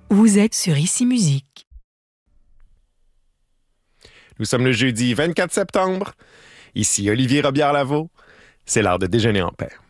Vous êtes sur Ici Musique. Nous sommes le jeudi 24 septembre. Ici Olivier Robillard-Lavaux. C'est l'heure de déjeuner en paix.